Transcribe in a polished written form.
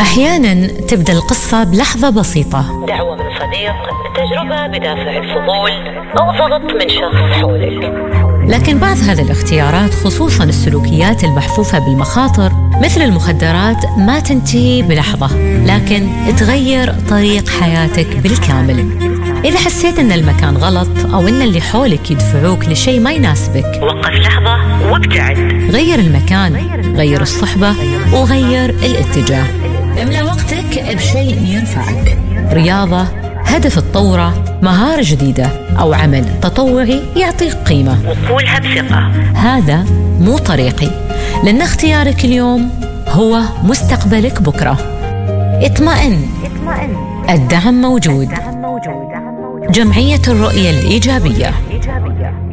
أحياناً تبدأ القصة بلحظة بسيطة، دعوة من صديق، تجربة بدافع الفضول، أو ضغط من شخص حولك. لكن بعض هذه الاختيارات خصوصاً السلوكيات المحفوفة بالمخاطر مثل المخدرات ما تنتهي بلحظة، لكن تغير طريق حياتك بالكامل. إذا حسيت أن المكان غلط أو أن اللي حولك يدفعوك لشيء ما يناسبك، وقف لحظة وابتعد. غير المكان، غير الصحبة، وغير الاتجاه. املأ وقتك بشيء يرفعك، رياضة، هدف تطوره، مهارة جديدة، أو عمل تطوعي يعطيك قيمة. وقولها بثقة: هذا مو طريقي، لأن اختيارك اليوم هو مستقبلك بكرة. اطمئن، الدعم موجود. جمعية الرؤية الإيجابية.